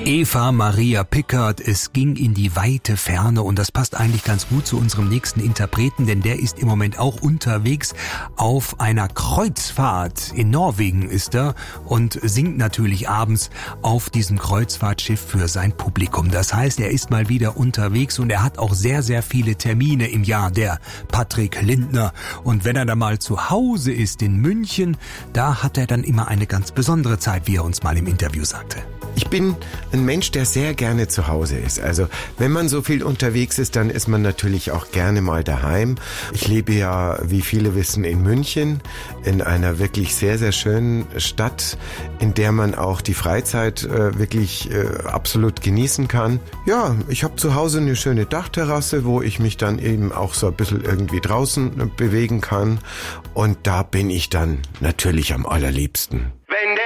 Eva Maria Pickard, es ging in die weite Ferne und das passt eigentlich ganz gut zu unserem nächsten Interpreten, denn der ist im Moment auch unterwegs auf einer Kreuzfahrt. In Norwegen ist er und singt natürlich abends auf diesem Kreuzfahrtschiff für sein Publikum. Das heißt, er ist mal wieder unterwegs und er hat auch sehr, sehr viele Termine im Jahr, der Patrick Lindner. Und wenn er dann mal zu Hause ist in München, da hat er dann immer eine ganz besondere Zeit, wie er uns mal im Interview sagte. Ich bin ein Mensch, der sehr gerne zu Hause ist. Also wenn man so viel unterwegs ist, dann ist man natürlich auch gerne mal daheim. Ich lebe ja, wie viele wissen, in München, in einer wirklich sehr, sehr schönen Stadt, in der man auch die Freizeit wirklich absolut genießen kann. Ja, ich habe zu Hause eine schöne Dachterrasse, wo ich mich dann eben auch so ein bisschen irgendwie draußen bewegen kann. Und da bin ich dann natürlich am allerliebsten. Wenn